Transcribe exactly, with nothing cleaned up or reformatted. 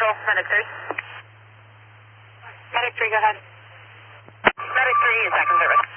Central, Medic three. Medic three, go ahead. Medic three is active service.